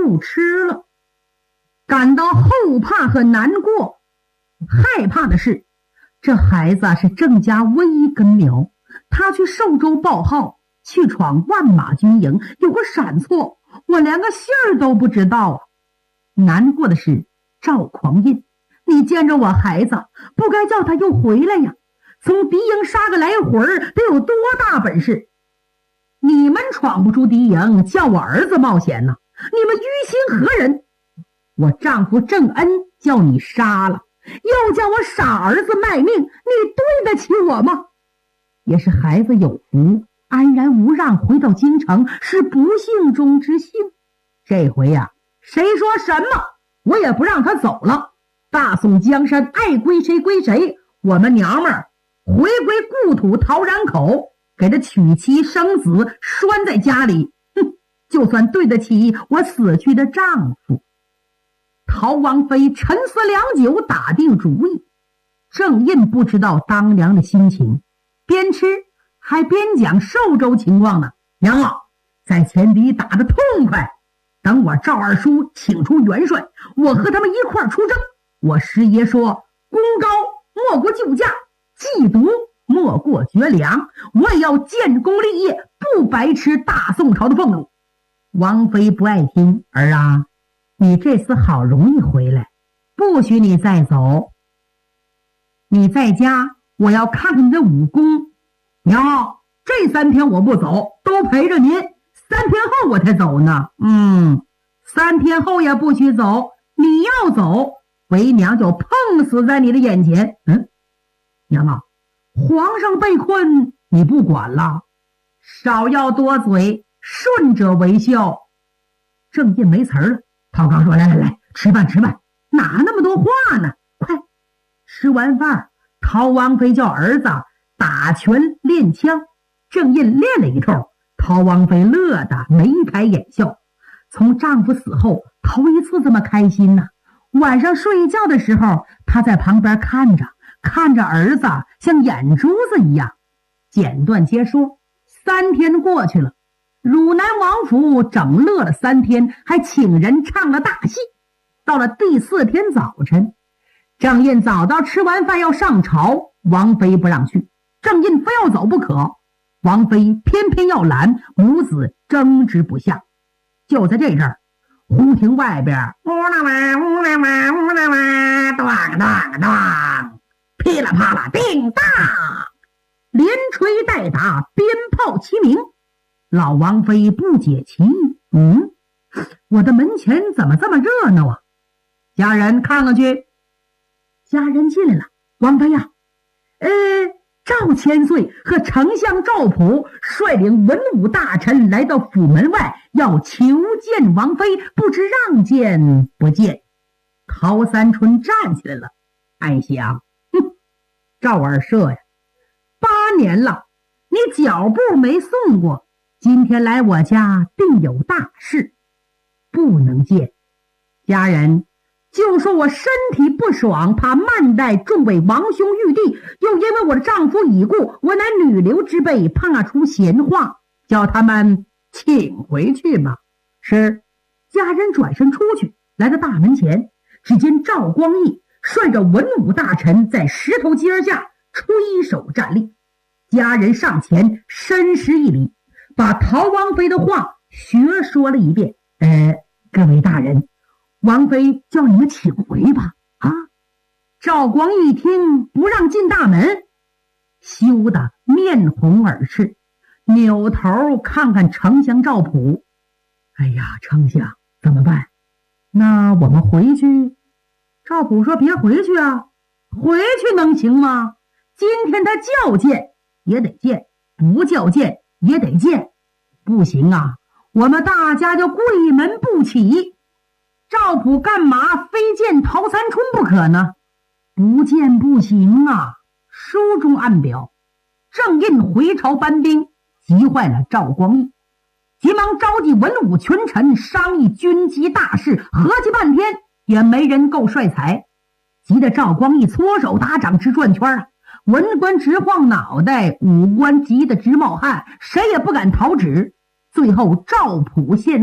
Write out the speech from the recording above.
路吃了，感到后怕和难过。害怕的是，这孩子是郑家唯一根苗，他去寿州报号，去闯万马军营，有个闪错，我连个信儿都不知道啊。难过的是赵匡胤，你见着我孩子，不该叫他又回来呀，从敌营杀个来回得有多大本事？你们闯不出敌营，叫我儿子冒险呢？你们于心何忍？我丈夫郑恩叫你杀了，又叫我傻儿子卖命，你对得起我吗？也是孩子有福，安然无恙回到京城，是不幸中之幸。这回呀，谁说什么我也不让他走了。大宋江山爱归谁归谁，我们娘们儿回归故土陶然口，给他娶妻生子，拴在家里，就算对得起我死去的丈夫。陶王妃沉思良久，打定主意。郑印不知道当娘的心情，边吃还边讲寿州情况呢。娘啊，在前敌打得痛快，等我赵二叔请出元帅，我和他们一块出征。我师爷说，功高莫过救驾，计毒莫过绝粮，我也要建功立业，不白吃大宋朝的俸禄。王妃不爱听，儿啊，你这次好容易回来，不许你再走。你在家，我要看看你的武功。娘，这3天我不走，都陪着您。3天后我才走呢。3天后也不许走，你要走，为娘就碰死在你的眼前。娘啊，皇上被困，你不管了？少要多嘴，顺者为孝。郑印没词儿了。陶刚说，来，吃饭，哪那么多话呢？快吃完饭，陶王妃叫儿子打拳练枪，郑印练了一通，陶王妃乐得眉开眼笑。从丈夫死后头一次这么开心呢。晚上睡觉的时候，她在旁边看着儿子像眼珠子一样。简短接说，3天过去了，汝南王府整乐了3天，还请人唱了大戏。到了第4天早晨，郑印早到吃完饭要上朝，王妃不让去，郑印非要走不可，王妃偏偏要拦，母子争执不下。就在这阵儿，忽听外边呜啦哇呜啦哇呜啦哇，当当当，噼里啪啦叮当，连吹带打，鞭炮齐鸣。老王妃不解其意，我的门前怎么这么热闹啊？家人看看去。家人进来了。王妃呀，赵千岁和丞相赵普率领文武大臣来到府门外，要求见王妃，不知让见不见。陶三春站起来了，暗想，赵二舍呀，8年了，你脚步没送过，今天来我家定有大事，不能见。家人就说我身体不爽，怕慢待众位王兄玉帝，又因为我的丈夫已故，我乃女流之辈，怕出闲话，叫他们请回去吧。是。家人转身出去，来到大门前，只见赵光义率着文武大臣在石头阶下吹手站立。家人上前深施一礼，把陶王妃的话学说了一遍。各位大人，王妃叫你们请回吧。赵光一听不让进大门，羞得面红耳赤，扭头看看丞相赵普。哎呀，丞相怎么办？那我们回去？赵普说，别回去啊，回去能行吗？今天他叫见也得见，不叫见也得见。不行啊，我们大家就跪门不起。赵普干嘛非见陶三春不可呢？不见不行啊。书中暗表，郑印回朝搬兵，急坏了赵光义，急忙召集文武群臣商议军机大事，合计半天也没人够帅才，急得赵光义搓手打掌直转圈文官直晃脑袋，武官急得直冒汗，谁也不敢讨旨。最后赵普献